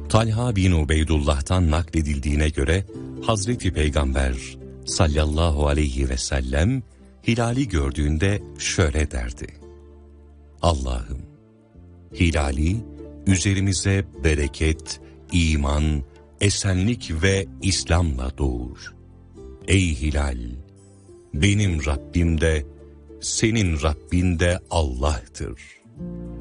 Talha bin Ubeydullah'tan nakledildiğine göre Hazreti Peygamber sallallahu aleyhi ve sellem hilali gördüğünde şöyle derdi: Allah'ım, hilali üzerimize bereket, iman, esenlik ve İslam'la doğur. Ey hilal, benim Rabbim de senin Rabbin de Allah'tır.